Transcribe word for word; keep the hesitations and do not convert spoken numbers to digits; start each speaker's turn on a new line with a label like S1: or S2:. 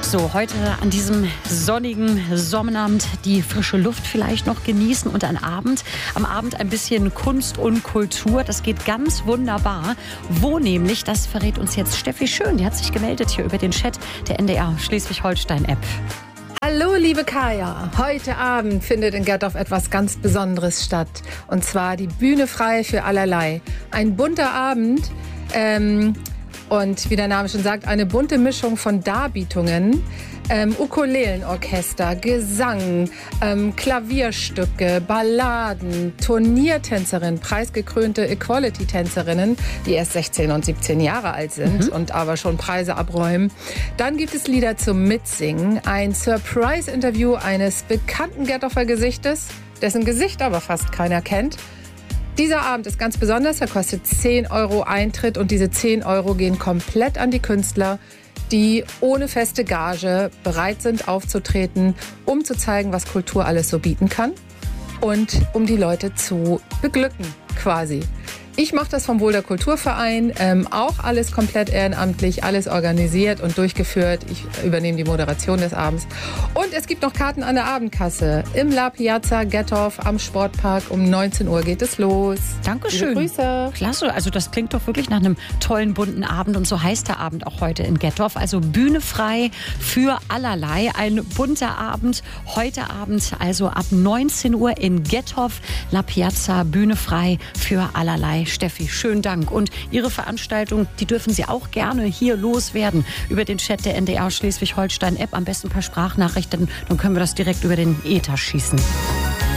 S1: So, heute an diesem sonnigen Sommerabend die frische Luft vielleicht noch genießen und am Abend, am Abend ein bisschen Kunst und Kultur. Das geht ganz wunderbar. Wo nämlich, das verrät uns jetzt Steffi Schön. Die hat sich gemeldet hier über den Chat der N D R Schleswig-Holstein-App.
S2: Hallo, liebe Kaya. Heute Abend findet in Gettorf etwas ganz Besonderes statt. Und zwar die Bühne frei für allerlei. Ein bunter Abend ähm, und wie der Name schon sagt, eine bunte Mischung von Darbietungen. Ähm, Ukulelenorchester, Gesang, ähm, Klavierstücke, Balladen, Turniertänzerin, preisgekrönte Equality-Tänzerinnen, die erst sechzehn und siebzehn Jahre alt sind mhm. und aber schon Preise abräumen. Dann gibt es Lieder zum Mitsingen, ein Surprise-Interview eines bekannten Gettorfer Gesichtes, dessen Gesicht aber fast keiner kennt. Dieser Abend ist ganz besonders, er kostet zehn Euro Eintritt und diese zehn Euro gehen komplett an die Künstler, die ohne feste Gage bereit sind aufzutreten, um zu zeigen, was Kultur alles so bieten kann und um die Leute zu beglücken quasi. Ich mache das vom Boulder Kulturverein, ähm, auch alles komplett ehrenamtlich, alles organisiert und durchgeführt. Ich übernehme die Moderation des Abends. Und es gibt noch Karten an der Abendkasse im La Piazza Gettorf am Sportpark. Um neunzehn Uhr geht es los.
S1: Dankeschön.
S2: Liebe Grüße.
S1: Klasse, also das klingt doch wirklich nach einem tollen, bunten Abend. Und so heißt der Abend auch heute in Gettorf. Also Bühne frei für allerlei. Ein bunter Abend heute Abend, also ab neunzehn Uhr in Gettorf. La Piazza, Bühne frei für allerlei. Steffi, schönen Dank. Und Ihre Veranstaltung, die dürfen Sie auch gerne hier loswerden. Über den Chat der N D R Schleswig-Holstein-App, am besten per Sprachnachrichten. Dann können wir das direkt über den Äther schießen.